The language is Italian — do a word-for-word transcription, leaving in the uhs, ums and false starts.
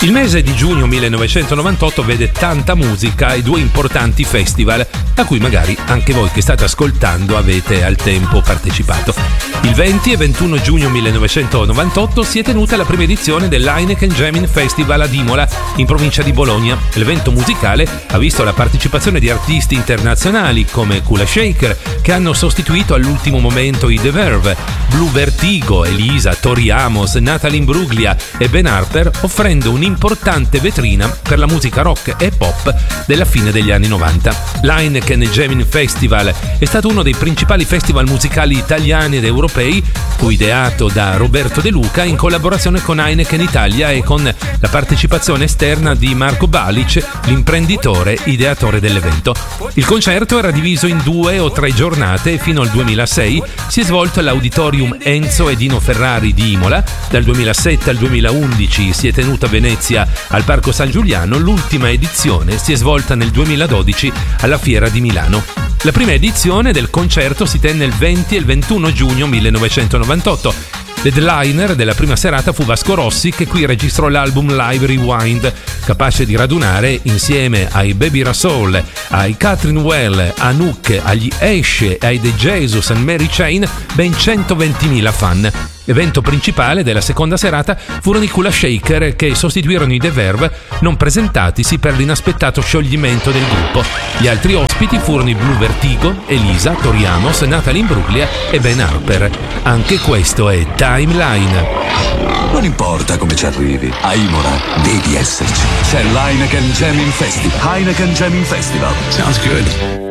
Il mese di giugno millenovecentonovantotto vede tanta musica e due importanti festival a cui magari anche voi che state ascoltando avete al tempo partecipato. Il venti e ventuno giugno millenovecentonovantotto si è tenuta la prima edizione dell'Heineken Jamming Festival ad Imola, in provincia di Bologna. L'evento musicale ha visto la partecipazione di artisti internazionali come Kula Shaker, che hanno sostituito all'ultimo momento i The Verve, Blue Vertigo, Elisa, Tori Amos, Natalie Imbruglia e Ben Harper, offrendo un'importante vetrina per la musica rock e pop della fine degli anni novanta. L'Heineken Jamming Festival è stato uno dei principali festival musicali italiani ed europei, fu ideato da Roberto De Luca in collaborazione con Heineken Italia e con la partecipazione esterna di Marco Balic, l'imprenditore ideatore dell'evento. Il concerto era diviso in due o tre giornate e fino al duemilasei si è svolto all'Auditorium Enzo e Dino Ferrari di Imola. Dal duemilasette al duemilaundici si è tenuto a Venezia al Parco San Giuliano. L'ultima edizione si è svolta nel duemiladodici alla Fiera di Milano. La prima edizione del concerto si tenne il venti e il ventuno giugno millenovecentonovantotto. L'headliner della prima serata fu Vasco Rossi, che qui registrò l'album Live Rewind, capace di radunare insieme ai Baby Rassoul, ai Catherine Well, a Nook, agli Esce e ai The Jesus and Mary Chain ben centoventimila fan. L'evento principale della seconda serata furono i Kula Shaker, che sostituirono i The Verve, non presentatisi per l'inaspettato scioglimento del gruppo. Gli altri ospiti furono i Blue Vertigo, Elisa, Tori Amos, Natalie Imbruglia e Ben Harper. Anche questo è Timeline. Non importa come ci arrivi, a Imola devi esserci. C'è l'Heineken Jamming Festival. Heineken Jamming Festival. Sounds good.